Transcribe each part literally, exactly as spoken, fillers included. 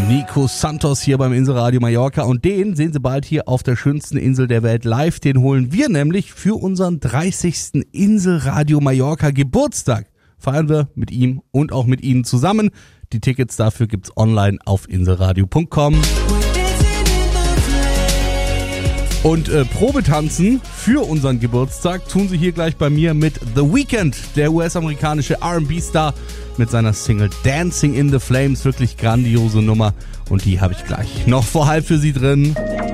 Nico Santos hier beim Inselradio Mallorca und den sehen Sie bald hier auf der schönsten Insel der Welt live. Den holen wir nämlich für unseren dreißigsten Inselradio Mallorca Geburtstag. Feiern wir mit ihm und auch mit Ihnen zusammen. Die Tickets dafür gibt's online auf inselradio punkt com. Und äh, Probetanzen für unseren Geburtstag tun Sie hier gleich bei mir mit The Weeknd, der U S-amerikanische R and B-Star mit seiner Single Dancing in the Flames. Wirklich grandiose Nummer und die habe ich gleich noch vor halb für Sie drin.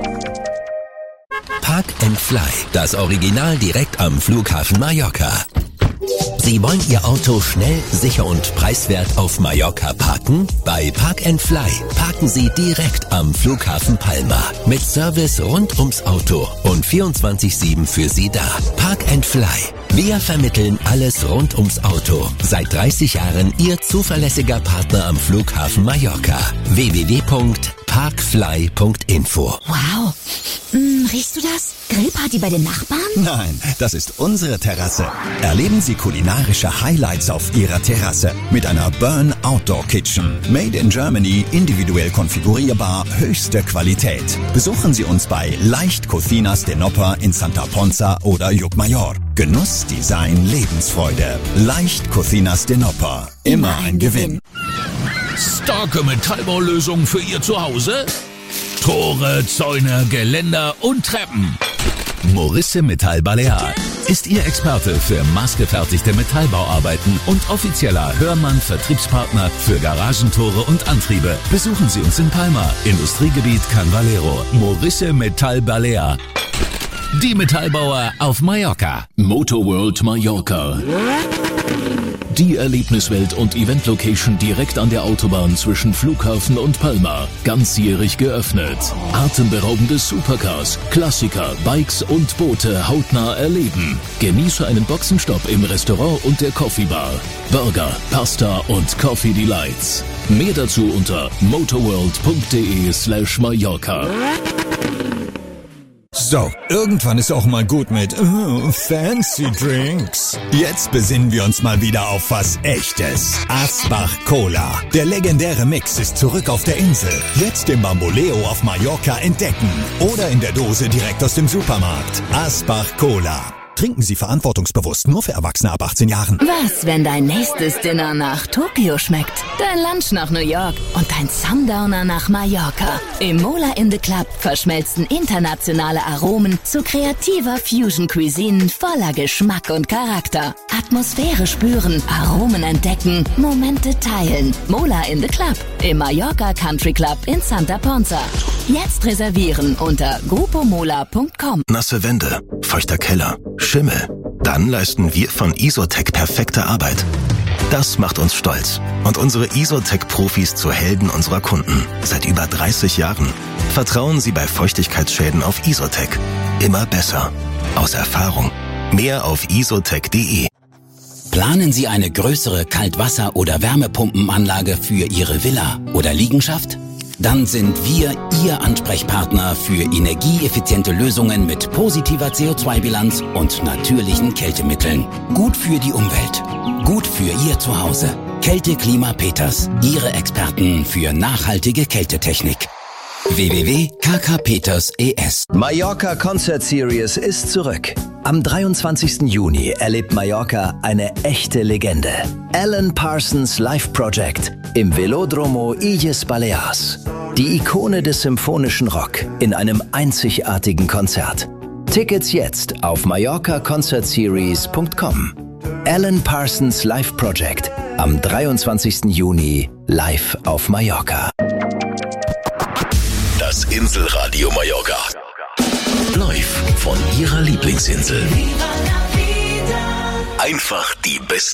Park and Fly, das Original direkt am Flughafen Mallorca. Sie wollen Ihr Auto schnell, sicher und preiswert auf Mallorca parken? Bei Park and Fly parken Sie direkt am Flughafen Palma. Mit Service rund ums Auto und vierundzwanzig sieben für Sie da. Park and Fly. Wir vermitteln alles rund ums Auto. Seit dreißig Jahren Ihr zuverlässiger Partner am Flughafen Mallorca. w w w punkt parkfly punkt info. Wow. Hm, riechst du das? Grillparty bei den Nachbarn? Nein, das ist unsere Terrasse. Erleben Sie kulinarische Highlights auf Ihrer Terrasse mit einer Burn Outdoor Kitchen. Made in Germany, individuell konfigurierbar, höchste Qualität. Besuchen Sie uns bei Leicht Cocinas de Noppar in Santa Ponsa oder Llucmajor. Genuss, Design, Lebensfreude. Leicht Cocinas de Noppar. Immer ein Gewinn. Starke Metallbaulösung für Ihr Zuhause? Tore, Zäune, Geländer und Treppen. Morisse Metall Balear ist Ihr Experte für maßgefertigte Metallbauarbeiten und offizieller Hörmann-Vertriebspartner für Garagentore und Antriebe. Besuchen Sie uns in Palma, Industriegebiet Can Valero. Morisse Metall Balear. Die Metallbauer auf Mallorca. Motorworld Mallorca. Die Erlebniswelt und Eventlocation direkt an der Autobahn zwischen Flughafen und Palma. Ganzjährig geöffnet. Atemberaubende Supercars, Klassiker, Bikes und Boote hautnah erleben. Genieße einen Boxenstopp im Restaurant und der Coffee Bar. Burger, Pasta und Coffee Delights. Mehr dazu unter motorworld punkt de slash Mallorca. So, irgendwann ist auch mal gut mit uh, fancy Drinks. Jetzt besinnen wir uns mal wieder auf was Echtes. Asbach Cola. Der legendäre Mix ist zurück auf der Insel. Jetzt im Bamboleo auf Mallorca entdecken. Oder in der Dose direkt aus dem Supermarkt. Asbach Cola. Trinken Sie verantwortungsbewusst, nur für Erwachsene ab achtzehn Jahren. Was, wenn dein nächstes Dinner nach Tokio schmeckt, dein Lunch nach New York und dein Sundowner nach Mallorca? Im Mola in the Club verschmelzen internationale Aromen zu kreativer Fusion Cuisine voller Geschmack und Charakter. Atmosphäre spüren, Aromen entdecken, Momente teilen. Mola in the Club im Mallorca Country Club in Santa Ponsa. Jetzt reservieren unter grupomola punkt com. Nasse Wände, feuchter Keller, Schimmel. Dann leisten wir von Isotec perfekte Arbeit. Das macht uns stolz und unsere Isotec-Profis zu Helden unserer Kunden. Seit über dreißig Jahren. Vertrauen Sie bei Feuchtigkeitsschäden auf Isotec. Immer besser. Aus Erfahrung. Mehr auf isotec punkt de. Planen Sie eine größere Kaltwasser- oder Wärmepumpenanlage für Ihre Villa oder Liegenschaft? Dann sind wir Ihr Ansprechpartner für energieeffiziente Lösungen mit positiver C O zwei Bilanz und natürlichen Kältemitteln. Gut für die Umwelt. Gut für Ihr Zuhause. Kälte Klima Peters. Ihre Experten für nachhaltige Kältetechnik. w w w punkt k k peters punkt e s. Mallorca Concert Series ist zurück. Am dreiundzwanzigsten Juni erlebt Mallorca eine echte Legende. Alan Parsons Live Project im Velódromo Illes Balears. Die Ikone des symphonischen Rock in einem einzigartigen Konzert. Tickets jetzt auf mallorca concert series punkt com. Alan Parsons Live Project am dreiundzwanzigsten Juni live auf Mallorca. Das Inselradio Mallorca. Live von Ihrer Lieblingsinsel. Einfach die besten